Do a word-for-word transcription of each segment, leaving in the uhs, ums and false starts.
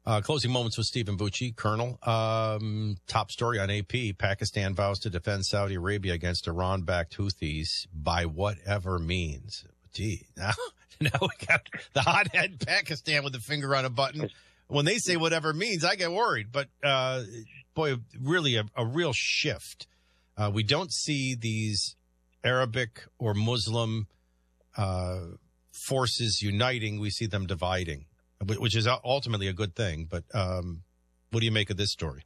Uh, closing moments with Stephen Bucci, Colonel. Um, top story on A P. Pakistan vows to defend Saudi Arabia against Iran-backed Houthis by whatever means. Gee, now, now we got the hothead Pakistan with the finger on a button. When they say whatever means, I get worried. But, uh, boy, really a, a real shift. Uh, we don't see these Arabic or Muslim uh, forces uniting. We see them dividing, which is ultimately a good thing. But um, what do you make of this story?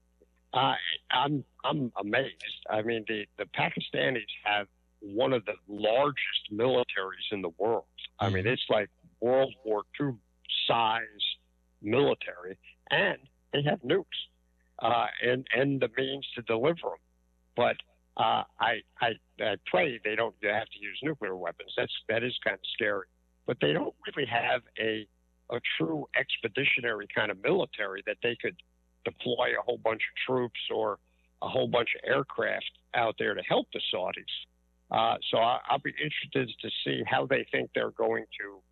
Uh, I'm I'm amazed. I mean, the, the Pakistanis have one of the largest militaries in the world. I mm-hmm. mean, it's like World War Two size military, and they have nukes uh, and and the means to deliver them. But uh, I, I I pray they don't have to use nuclear weapons. That's that is kind of scary. But they don't really have a a true expeditionary kind of military that they could deploy a whole bunch of troops or a whole bunch of aircraft out there to help the Saudis. Uh, so I, I'll be interested to see how they think they're going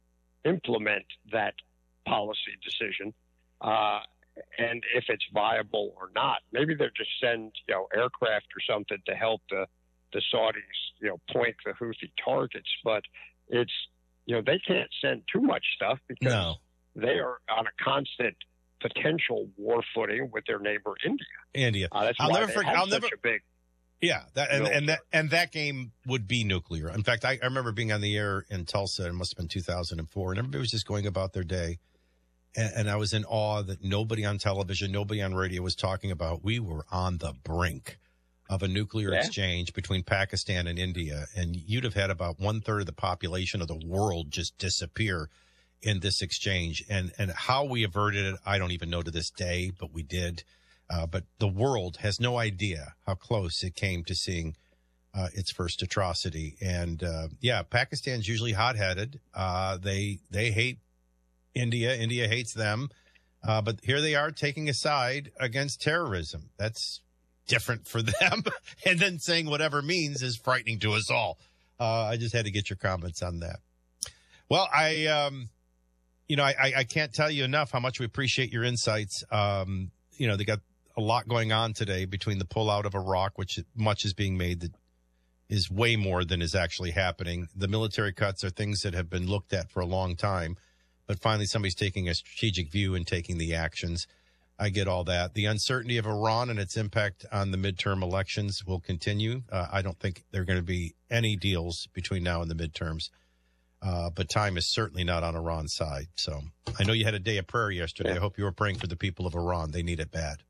to implement that policy decision, uh, and if it's viable or not. Maybe they'll just send, you know, aircraft or something to help the, the Saudis, you know, point the Houthi targets. But it's, you know, they can't send too much stuff because no. they are on a constant potential war footing with their neighbor India. India. Uh, that's I'll why never they forget. have I'll such never. a big. Yeah, that, and, and that and that game would be nuclear. In fact, I, I remember being on the air in Tulsa. It must have been two thousand four, and everybody was just going about their day. And, and I was in awe that nobody on television, nobody on radio was talking about we were on the brink of a nuclear yeah. exchange between Pakistan and India. And you'd have had about one third of the population of the world just disappear in this exchange. And, and how we averted it, I don't even know to this day, but we did. Uh, but the world has no idea how close it came to seeing uh, its first atrocity. And, uh, yeah, Pakistan's usually hot-headed. Uh, they, they hate India. India hates them. Uh, but here they are taking a side against terrorism. That's different for them. And then saying whatever means is frightening to us all. Uh, I just had to get your comments on that. Well, I, um, you know, I, I can't tell you enough how much we appreciate your insights. Um, you know, they got a lot going on today between the pullout of Iraq, which much is being made that is way more than is actually happening. The military cuts are things that have been looked at for a long time, but finally somebody's taking a strategic view and taking the actions. I get all that. The uncertainty of Iran and its impact on the midterm elections will continue. Uh, I don't think there are going to be any deals between now and the midterms, uh, but time is certainly not on Iran's side. So I know you had a day of prayer yesterday. I hope you were praying for the people of Iran. They need it bad.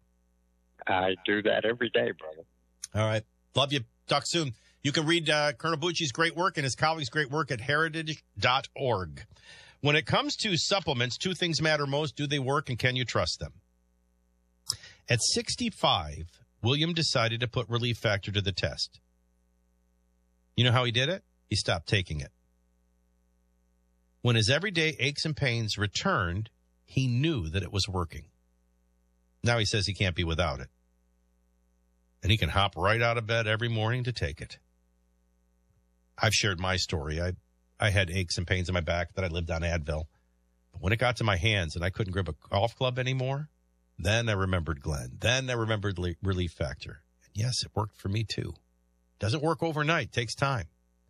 I do that every day, brother. All right. Love you. Talk soon. You can read uh, Colonel Bucci's great work and his colleagues' great work at heritage dot org. When it comes to supplements, two things matter most. Do they work, and can you trust them? At sixty-five, William decided to put Relief Factor to the test. You know how he did it? He stopped taking it. When his everyday aches and pains returned, he knew that it was working. Now he says he can't be without it. And he can hop right out of bed every morning to take it. I've shared my story. I I had aches and pains in my back that I lived on Advil. But when it got to my hands and I couldn't grip a golf club anymore, then I remembered Glenn. Then I remembered Le- Relief Factor. And yes, it worked for me too. Doesn't work overnight. Takes time.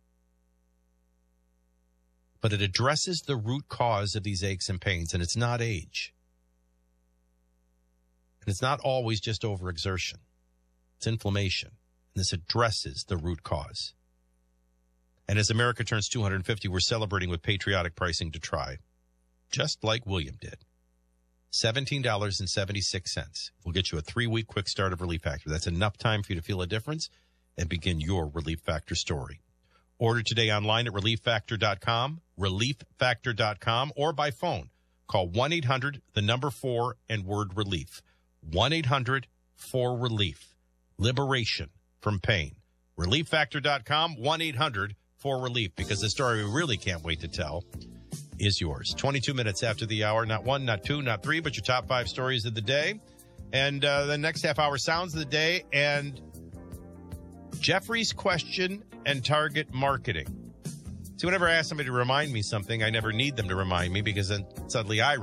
But it addresses the root cause of these aches and pains, and it's not age. And it's not always just overexertion. It's inflammation. And this addresses the root cause. And as America turns two hundred fifty, we're celebrating with patriotic pricing to try, just like William did. seventeen dollars and seventy-six cents. We'll get you a three-week quick start of Relief Factor. That's enough time for you to feel a difference and begin your Relief Factor story. Order today online at relief factor dot com, relief factor dot com, or by phone. Call one eight hundred, the number four, and word relief. one eight hundred, four relief. Liberation from pain. relief factor dot com, one eight hundred, four relief, because the story we really can't wait to tell is yours. twenty-two minutes after the hour, not one, not two, not three, but your top five stories of the day. And uh, the next half hour, sounds of the day, and Jeffrey's question and target marketing. See, whenever I ask somebody to remind me something, I never need them to remind me, because then suddenly I